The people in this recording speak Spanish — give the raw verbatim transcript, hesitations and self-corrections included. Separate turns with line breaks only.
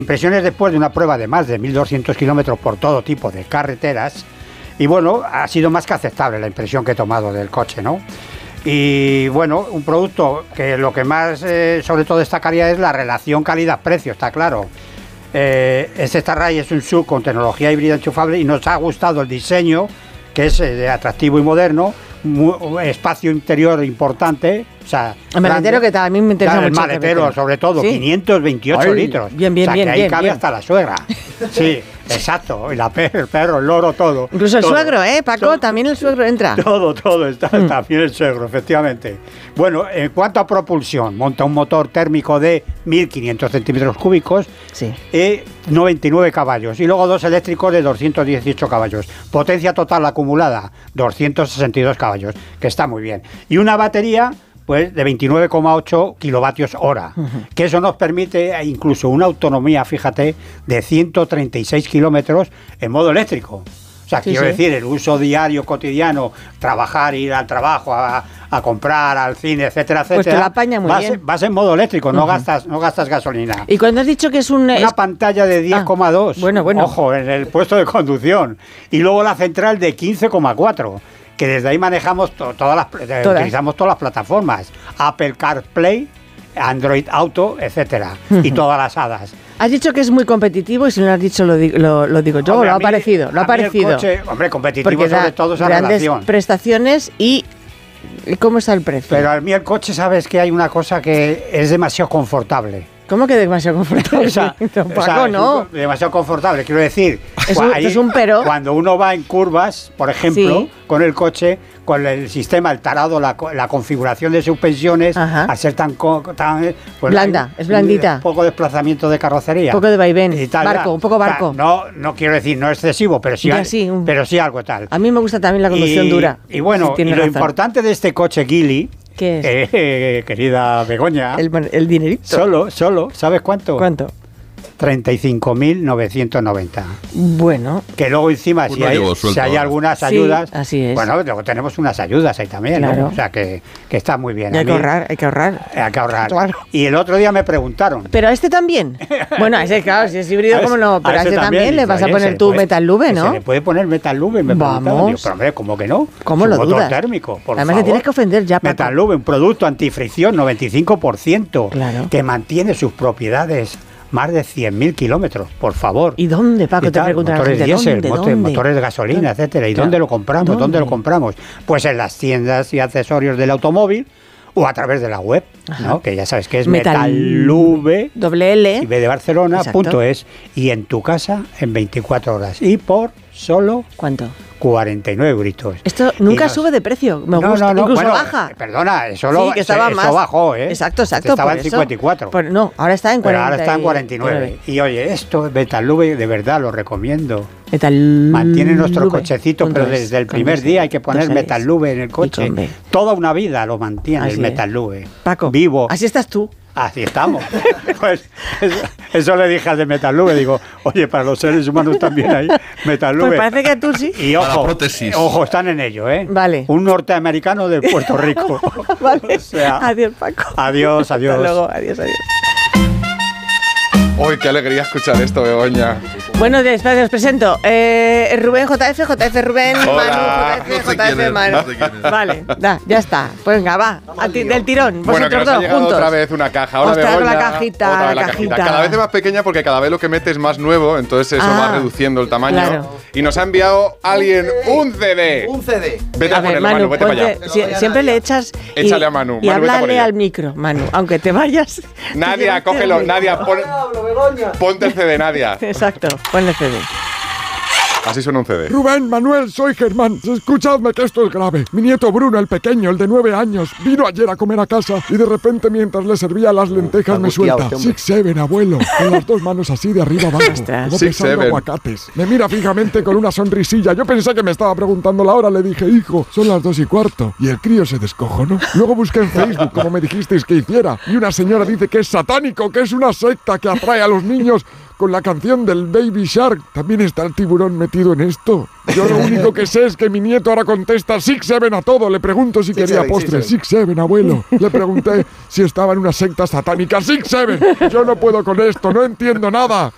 Impresiones después de una prueba de más de mil doscientos kilómetros por todo tipo de carreteras. Y bueno, ha sido más que aceptable la impresión que he tomado del coche, ¿no? Y bueno, un producto que lo que más eh, sobre todo destacaría es la relación calidad-precio, está claro. Eh, este Starray es un S U V con tecnología híbrida enchufable y nos ha gustado el diseño, que es eh, atractivo y moderno, muy, espacio interior importante. O sea,
el maletero grande, que también me interesa
claro,
mucho.
El maletero, sobre todo, ¿sí? quinientos veintiocho Ay, litros.
Bien, bien,
o sea,
bien.
que ahí
bien,
cabe
bien.
hasta la suegra. Sí, exacto. Y la perro, el perro, el loro, todo.
Incluso el
todo.
suegro, ¿eh, Paco? Todo, también el suegro entra.
Todo, todo. Está, mm. También el suegro, efectivamente. Bueno, en cuanto a propulsión, monta un motor térmico de mil quinientos centímetros cúbicos
sí.
y noventa y nueve caballos. Y luego dos eléctricos de doscientos dieciocho caballos. Potencia total acumulada, doscientos sesenta y dos caballos, que está muy bien. Y una batería... pues de veintinueve coma ocho kilovatios hora, uh-huh. que eso nos permite incluso una autonomía, fíjate, de ciento treinta y seis kilómetros en modo eléctrico. O sea, sí, quiero sí. decir, el uso diario, cotidiano, trabajar, ir al trabajo, a, a comprar, al cine, etcétera, etcétera.
Pues te la apaña muy
vas,
bien.
Vas en modo eléctrico, uh-huh. no gastas no gastas gasolina.
¿Y cuando has dicho que es un...
Una
es...
pantalla de diez coma dos,
ah, bueno, bueno.
ojo, en el puesto de conducción. Y luego la central de quince coma cuatro. Que desde ahí manejamos to- todas las todas. utilizamos todas las plataformas, Apple CarPlay, Android Auto, etcétera, uh-huh. y todas las hadas.
Has dicho que es muy competitivo y si no lo has dicho lo, di- lo, lo digo yo, hombre, lo ha mí, parecido, lo ha parecido.
El coche, hombre, competitivo sobre todo esa
grandes
relación.
Prestaciones y ¿cómo está el precio?
Pero a mí el coche, sabes que hay una cosa que es demasiado confortable.
¿Cómo que demasiado confortable?
O sea,
Paco,
o sea,
no.
Demasiado confortable, quiero decir.
Es un,
ahí,
es un pero.
Cuando uno va en curvas, por ejemplo,
sí.
con el coche, con el sistema, el tarado, la, la configuración de suspensiones,
Ajá.
al ser tan... tan
pues blanda, es blandita.
Un poco de desplazamiento de carrocería.
Un poco de vaivén,
y tal,
barco,
ya.
un poco barco.
O sea, no, no quiero decir, no excesivo, pero sí, al,
sí, un...
pero sí algo tal.
A mí me gusta también la conducción
y,
dura.
Y bueno,
si
y lo
razón.
importante de este coche Geely...
¿Qué es?
Eh, eh, querida Begoña.
El, el dinerito.
Solo, solo, ¿sabes cuánto?
¿Cuánto?
treinta y cinco mil novecientos noventa.
Bueno.
Que luego encima, si hay, si hay algunas ayudas...
Sí, así es.
Bueno, luego tenemos unas ayudas ahí también,
claro.
¿no? O sea, que, que está muy bien.
Y hay que ahorrar, hay que ahorrar.
Hay que ahorrar.
Claro.
Y el otro día me preguntaron...
¿Pero a este también? Bueno, a ese, claro, si es híbrido, ¿cómo no? Pero a, a este también, también le vas a poner tu Metal Lube, ¿no?
Se le puede poner Metal Lube, me
Vamos.
Digo, pero hombre, ¿cómo que no?
¿Cómo lo dudas?
Motor térmico, por
Además
favor.
le tienes que ofender ya, Paco.
Metal Lube, un producto antifricción, noventa y cinco por ciento.
Claro.
Que mantiene sus propiedades... Más de cien mil kilómetros, por favor.
¿Y dónde, Paco?
¿Y
te preguntan
motores
la gente,
diésel,
¿dónde,
motores,
dónde?
motores de gasolina,
¿Dónde?
etcétera. ¿Y
claro.
dónde lo compramos? ¿Dónde? ¿Dónde lo compramos? Pues en las tiendas y accesorios del automóvil o a través de la web, Ajá. ¿no? Que ya sabes que es Metallube,
doble L,
y B de Barcelona, punto es, y en tu casa en veinticuatro horas. Y por solo...
¿Cuánto?
cuarenta y nueve euritos.
Esto nunca
nos...
sube de precio, me
no,
gusta,
no, no,
incluso
bueno,
baja.
Perdona, eso, lo,
sí, que estaba
eso
más...
bajó, ¿eh?
Exacto, exacto.
Estaba
por
en cincuenta y cuatro.
Eso. Por, no, ahora está en cuarenta.
Pero ahora está en cuarenta y nueve. Y oye, esto, Metallube, de verdad, lo recomiendo.
Metallube.
Mantiene nuestro cochecito, pero desde el primer
es,
día hay que poner Metallube en el coche. Toda una vida lo mantiene así el Metallube.
Paco,
vivo.
Así estás tú.
Así estamos. Pues eso, eso le dije al de Metallube, digo, oye, para los seres humanos también hay Metallube.
Pues parece que tú sí.
Y ojo, ojo, están en ello, ¿eh?
Vale.
Un norteamericano de Puerto Rico.
Vale.
O sea,
adiós, Paco.
Adiós, adiós.
Hasta luego, adiós, adiós.
Uy, qué alegría escuchar esto, Begoña.
Bueno, después os presento. Eh, Rubén J F, J F Rubén,
Hola.
Manu, J F, J F Manu. No sé vale, da, ya está. Pues venga, va, a ti, del tirón.
Bueno, que nos ha llegado
juntos.
otra vez una caja. Ahora
Ostras,
Begoña,
la cajita,
otra vez
la
la cajita.
cajita.
Cada vez es más pequeña porque cada vez lo que metes es más nuevo, entonces eso
Ah,
va reduciendo el tamaño.
claro.
Y nos ha enviado alguien un C D.
Un C D.
Vete a,
A ver,
ponerlo,
Manu,
Manu, vete para allá.
ponte- si- siempre le echas y,
Échale a Manu,
y
Manu, vete a por
háblale
ella.
al micro, Manu, aunque te vayas.
Nadia, cógelo, Nadia, pon, ponte el C D, Nadia.
Exacto, ponle C D.
Así suena un C D.
Rubén, Manuel, soy Germán. Escuchadme que esto es grave. Mi nieto Bruno, el pequeño, el de nueve años, vino ayer a comer a casa y de repente mientras le servía las lentejas me suelta Six Seven, abuelo, con las dos manos así de arriba abajo, como
Six
pesando
Seven.
aguacates. Me mira fijamente con una sonrisilla. Yo pensé que me estaba preguntando la hora. Le dije, hijo, son las dos y cuarto. Y el crío se descojonó. Luego busqué en Facebook, como me dijisteis que hiciera, y una señora dice que es satánico, que es una secta que atrae a los niños con la canción del Baby Shark. ¿También está el tiburón metido en esto? Yo lo único que sé es que mi nieto ahora contesta Six Seven a todo. Le pregunto si
Six
quería
seven,
postre.
six
Six Seven, abuelo. Le pregunté si estaba en una secta satánica. Six Seven. Yo no puedo con esto, no entiendo nada.